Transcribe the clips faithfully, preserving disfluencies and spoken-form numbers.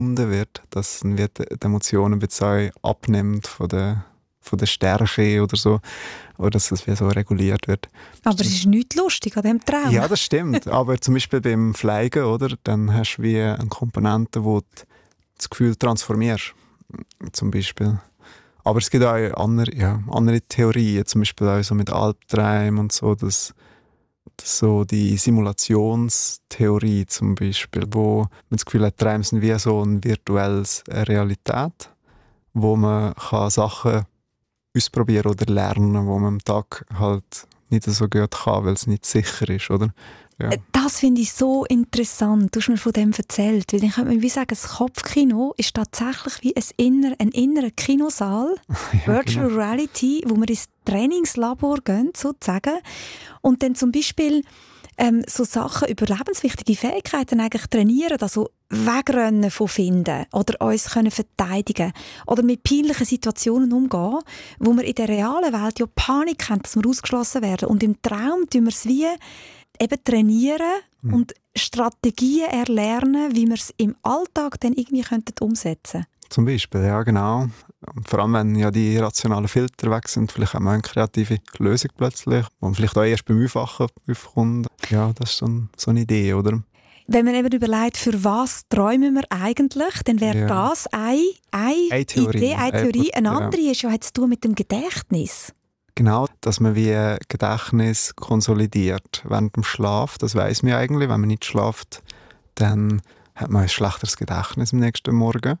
wird, dass dann wird die Emotionen ein bisschen abnimmt von der, von der Stärke oder so, oder dass es wie so reguliert wird. Aber es ist nichts lustig an diesem Traum. Ja, das stimmt. Aber zum Beispiel beim Fliegen, oder, dann hast du wie eine Komponente, wo du das Gefühl transformierst, zum Beispiel. Aber es gibt auch andere, ja, andere Theorien, zum Beispiel auch so mit Albträumen und so, dass, dass so die Simulationstheorie zum Beispiel, wo man das Gefühl hat, Träume sind wie so eine virtuelle Realität, wo man kann Sachen ausprobieren oder lernen, wo man am Tag halt nicht so gut kann, weil es nicht sicher ist, oder? Ja. Das finde ich so interessant. Du hast mir von dem erzählt. Weil ich könnte mir wie sagen, das Kopfkino ist tatsächlich wie ein, inner, ein innerer Kinosaal, ja, Virtual genau. Reality, wo wir ins Trainingslabor gehen, sozusagen. Und dann zum Beispiel ähm, so Sachen, überlebenswichtige Fähigkeiten eigentlich trainieren, also wegrennen von Finden oder uns können verteidigen oder mit peinlichen Situationen umgehen, wo wir in der realen Welt ja Panik haben, dass wir ausgeschlossen werden. Und im Traum tun wir es wie eben trainieren hm. und Strategien erlernen, wie wir es im Alltag dann irgendwie könnten umsetzen. Zum Beispiel, ja genau. Und vor allem, wenn ja die rationalen Filter weg sind, vielleicht haben wir eine kreative Lösung plötzlich, die man vielleicht auch erst beim Aufwachen aufkommt. Ja, das ist so, ein, so eine Idee, oder? Wenn man eben überlegt, für was träumen wir eigentlich, dann wäre ja. das eine, eine, eine Theorie. Idee, eine Theorie. Eine andere ja. ist ja, hat zu tun mit dem Gedächtnis. Genau, dass man wie ein Gedächtnis konsolidiert während dem Schlaf. Das weiss man eigentlich. Wenn man nicht schlaft, dann hat man ein schlechteres Gedächtnis am nächsten Morgen.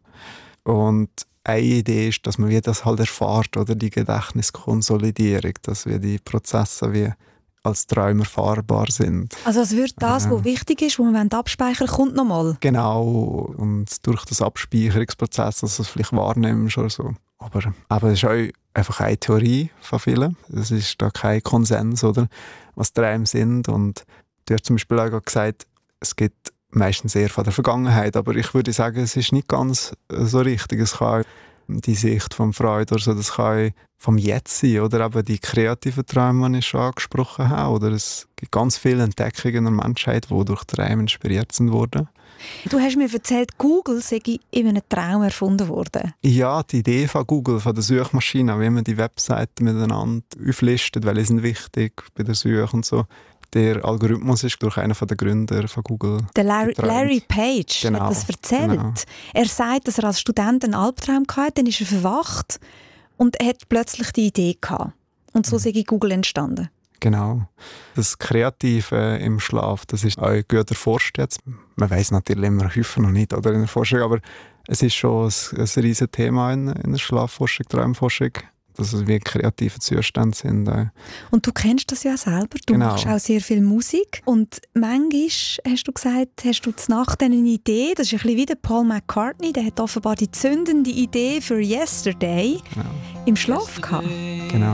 Und eine Idee ist, dass man wie das halt erfährt, oder die Gedächtniskonsolidierung, dass wir die Prozesse wie als Träume erfahrbar sind. Also es wird das, was äh, wichtig ist, was man abspeichern will, kommt nochmal? Genau, und durch das Abspeicherungsprozess, dass du es vielleicht wahrnimmst oder so. Aber, aber das ist auch einfach eine Theorie von vielen. Es ist da kein Konsens, oder, was Träume sind. Und du hast zum Beispiel auch gesagt, es gibt meistens eher von der Vergangenheit, aber ich würde sagen, es ist nicht ganz so richtig. Es kann die Sicht von Freud oder so, das kann vom Jetzt sein, oder eben die kreativen Träume, die ich schon angesprochen habe. Oder es gibt ganz viele Entdeckungen in der Menschheit, die durch Träume inspiriert sind worden. Du hast mir erzählt, Google sei in einem Traum erfunden worden. Ja, die Idee von Google, von der Suchmaschine, wie man die Webseiten miteinander auflistet, welche sind wichtig bei der Suche und so. Der Algorithmus ist durch einen der Gründer von Google. Der Larry, Larry Page genau, hat das erzählt. Genau. Er sagt, dass er als Student einen Albtraum hatte, dann ist er verwacht und er hat plötzlich die Idee gehabt. Und so mhm. sei Google entstanden. Genau. Das Kreative im Schlaf, das ist auch gut erforscht jetzt. Man weiss natürlich immer häufig noch nicht, oder, in der Forschung, aber es ist schon ein, ein riesiges Thema in, in der Schlafforschung, Traumforschung, dass es wie kreative Zustände sind. Und du kennst das ja selber, du genau. machst auch sehr viel Musik und manchmal, hast du gesagt, hast du zur Nacht eine Idee, das ist ein bisschen wie der Paul McCartney, der hat offenbar die zündende Idee für Yesterday genau. im Schlaf gehabt. Genau.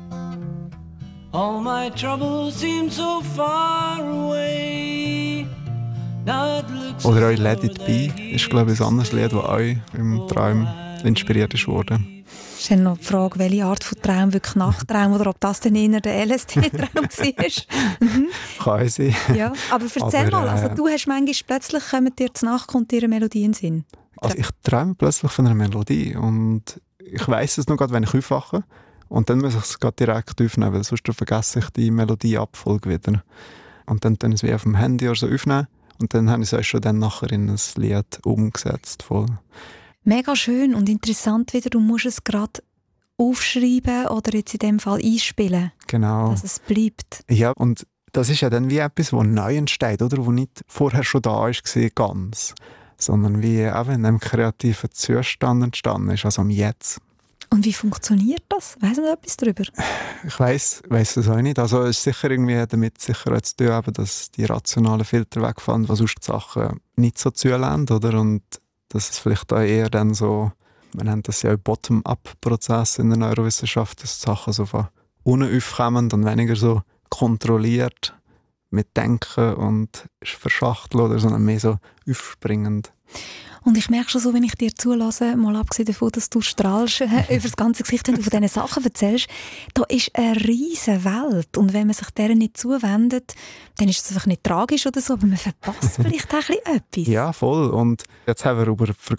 All my troubles seem so far away. Oder auch Let It Be ist, glaube ich, ein anderes Lied, das auch im Traum inspiriert ist worden. Es ist dann noch die Frage, welche Art von Traum, wirklich Nachttraum, oder ob das dann eher der L S D-Traum war. Mhm. Kann sein. Ja, aber erzähl aber, mal, also du hast manchmal plötzlich, kommt dir zur Nacht, kommt dir eine Melodie in den Sinn? Also ich träume plötzlich von einer Melodie und ich weiss es noch gerade, wenn ich aufwache. Und dann muss ich es gerade direkt aufnehmen, weil sonst vergesse ich die Melodieabfolge wieder. Und dann dann es wie auf dem Handy oder so aufnehmen. Und dann habe ich es schon dann nachher in ein Lied umgesetzt. Voll. Mega schön und interessant wieder. Du musst es gerade aufschreiben oder jetzt in dem Fall einspielen. Genau. Dass es bleibt. Ja, und das ist ja dann wie etwas, das neu entsteht, oder? Wo nicht vorher schon da war, ganz. Sondern wie auch in einem kreativen Zustand entstanden ist, also am Jetzt. Und wie funktioniert das? Weiss man etwas darüber? Ich weiss, weiss das auch nicht. Also es ist sicher irgendwie damit sicher auch zu tun, dass die rationalen Filter wegfallen, was sonst die Sachen nicht so zulassen, oder? Und dass es vielleicht auch eher dann so, man nennt das ja auch Bottom-up-Prozess in der Neurowissenschaft, dass die Sachen so von unten aufkommen und weniger so kontrolliert mit Denken und Verschachteln oder, sondern mehr so aufspringend. Und ich merke schon so, wenn ich dir zulasse, mal abgesehen davon, dass du strahlst äh, über das ganze Gesicht, wenn du von diesen Sachen erzählst, da ist eine riesige Welt. Und wenn man sich der nicht zuwendet, dann ist es einfach nicht tragisch oder so, aber man verpasst vielleicht auch ein bisschen etwas. Ja, voll. Und jetzt haben wir über